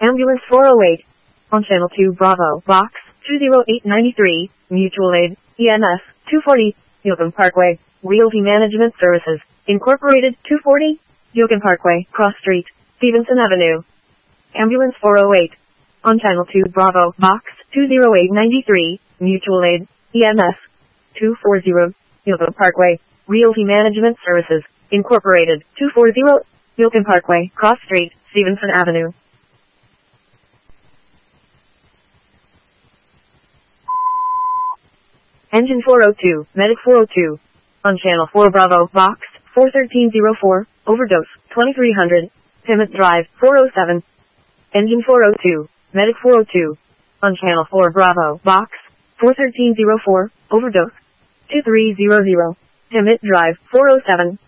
Ambulance 408. On Channel 2 Bravo, Box 20893, Mutual Aid, EMS 240, Yocum Parkway, Realty Management Services, Incorporated 240, Yocum Parkway, Cross Street, Stevenson Avenue. Ambulance 408. On Channel 2 Bravo, Box 20893, Mutual Aid, EMS 240, Yocum Parkway, Realty Management Services, Incorporated 240, Yocum Parkway, Cross Street, Stevenson Avenue. Engine 402, Medic 402. On Channel 4 Bravo, Box 41304, Overdose 2300, Plymouth Drive 407. Engine 402, Medic 402. On Channel 4 Bravo, Box 41304, Overdose 2300, Plymouth Drive 407.